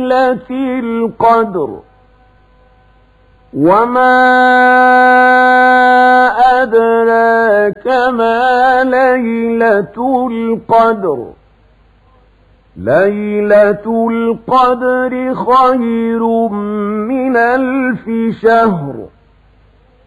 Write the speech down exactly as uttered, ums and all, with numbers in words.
ليلة القدر وما أدراك ما ليلة القدر ليلة القدر خير من ألف شهر